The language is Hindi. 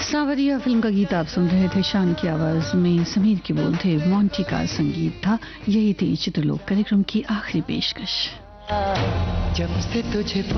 सावरिया फिल्म का गीत आप सुन रहे थे। शान की आवाज में समीर के बोल थे, मोंटी का संगीत था। यही थी चित्रलोक कार्यक्रम की आखिरी पेशकश। जब से तुझे